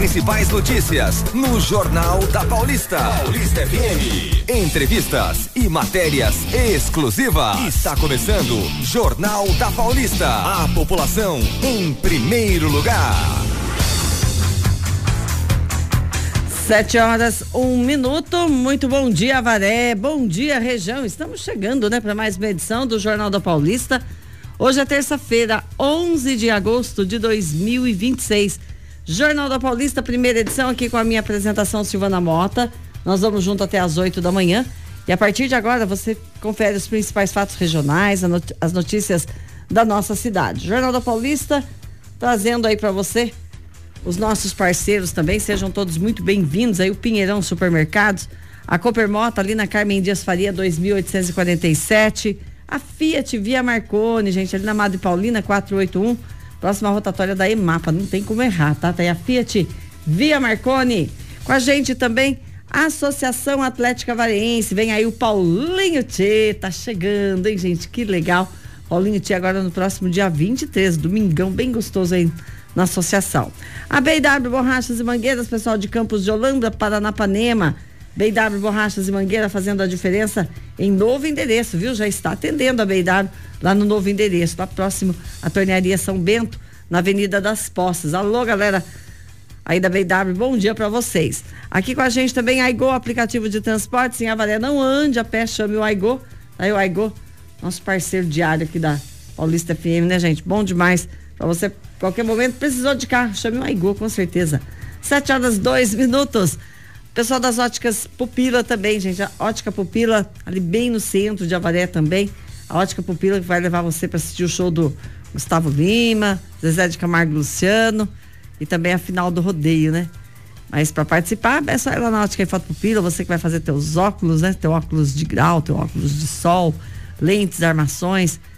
principais notícias no Jornal da Paulista. Paulista FM. Entrevistas e matérias exclusivas. Está começando Jornal da Paulista. A população em primeiro lugar. 7h01. Muito bom dia, Avaré. Bom dia, região. Estamos chegando, para mais uma edição do Jornal da Paulista. Hoje é terça-feira, 11 de agosto de 2026. Jornal da Paulista, primeira edição, aqui com a minha apresentação, Silvana Mota. Nós vamos junto até às 8 da manhã. E a partir de agora você confere os principais fatos regionais, as notícias da nossa cidade. Jornal da Paulista, trazendo aí para você os nossos parceiros também, sejam todos muito bem-vindos aí, o Pinheirão Supermercados, a Coopermoto ali na Carmen Dias Faria 2847, a Fiat Via Marconi, gente, ali na Madre Paulina 481, próxima rotatória da EMAPA, não tem como errar, tá? Tá aí a Fiat Via Marconi. Com a gente também a Associação Atlética Vareense, vem aí o Paulinho Tchê, tá chegando, hein, gente, que legal. Paulinho Tchê agora no próximo dia 23, domingão, bem gostoso aí na associação. A B&W Borrachas e Mangueiras, pessoal de Campos de Holambra, Paranapanema. B&W Borrachas e Mangueiras fazendo a diferença em novo endereço, viu? Já está atendendo a B&W lá no novo endereço, lá próximo à Tornearia São Bento, na Avenida das Poças. Alô, galera aí da B&W, bom dia para vocês. Aqui com a gente também a Aigo, aplicativo de transporte, em Avaré, não ande a pé, chame o Aigo. Aí o Aigo, nosso parceiro diário aqui da Paulista FM, né, gente? Bom demais para você. Qualquer momento, precisou de carro, chame o Aigo, com certeza. 7h02. Pessoal das óticas Pupila também, gente. A ótica Pupila, ali bem no centro de Avaré também. A ótica Pupila que vai levar você para assistir o show do Gustavo Lima, Zezé de Camargo e Luciano, e também a final do rodeio, né? Mas para participar, é só ir lá na ótica e Foto Pupila, você que vai fazer teus óculos, né? Teu óculos de grau, teu óculos de sol, lentes, armações.